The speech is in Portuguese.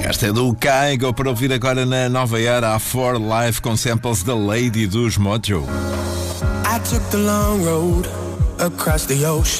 Esta é do Kygo para ouvir agora na nova era, a For Life com samples da Lady dos Mojo. I took the long road across the ocean.